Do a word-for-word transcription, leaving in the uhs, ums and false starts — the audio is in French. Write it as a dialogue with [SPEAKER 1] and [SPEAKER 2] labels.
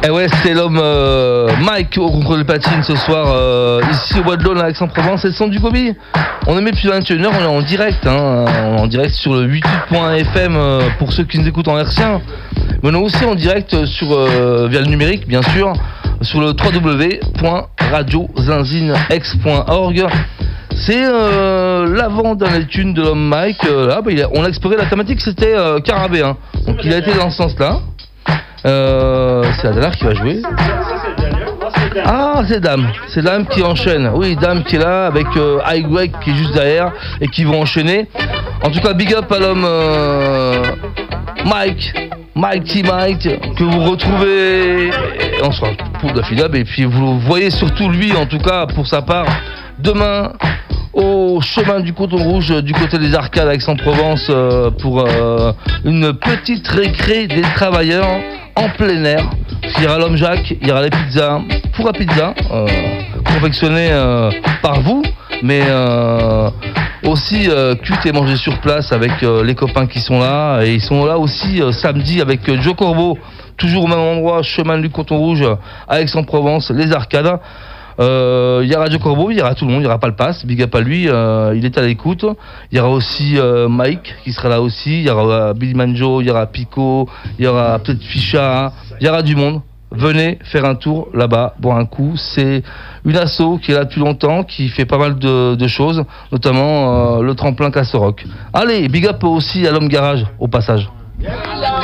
[SPEAKER 1] Et ouais, c'est l'homme euh, Mike au contrôle de platine ce soir, euh, ici au Bois de l'Aune à Aix-en-Provence, c'est le son du Gobi. On est mis depuis vingt et une heures, on est en direct, hein, on est en direct sur le huit huit point F M euh, pour ceux qui nous écoutent en hertzien. Mais on est aussi en direct sur, euh, via le numérique, bien sûr, sur le w w w point radio zinzinex point org. C'est euh, l'avant d'un étude de l'homme Mike. Euh, là, bah, il a, on a exploré la thématique, c'était euh, carabéen. Donc il a été dans ce sens-là. Euh, c'est Adalar qui va jouer. Ah, c'est Dame. C'est Dame qui enchaîne. Oui, Dame qui est là avec euh, Highway qui est juste derrière et qui vont enchaîner. En tout cas, big up à l'homme euh, Mike. Mighty Mike, que vous retrouvez. On sera pour de fil et puis vous voyez surtout lui, en tout cas pour sa part, demain au chemin du Coton Rouge, du côté des Arcades à Aix-en-Provence, euh, pour euh, une petite récré des travailleurs en plein air. Il y aura l'homme Jacques, il y aura les pizzas, pour la pizza, euh, confectionnée euh, par vous, mais euh, aussi euh, cuite et mangée sur place avec euh, les copains qui sont là. Et ils sont là aussi euh, samedi avec euh, Joe Corbeau, toujours au même endroit, chemin du Coton Rouge à Aix-en-Provence, les Arcades. Euh, il y aura Joe Corbeau, il y aura tout le monde, il y aura pas le pass, big up à lui, euh, il est à l'écoute. Il y aura aussi euh, Mike qui sera là aussi, il y aura euh, Billy Manjo, il y aura Pico, il y aura peut-être Ficha, il y aura du monde. Venez faire un tour là-bas, boire un coup. C'est une asso qui est là depuis longtemps, qui fait pas mal de, de choses, notamment euh, le tremplin Castle Rock. Allez, big up aussi à l'homme garage au passage.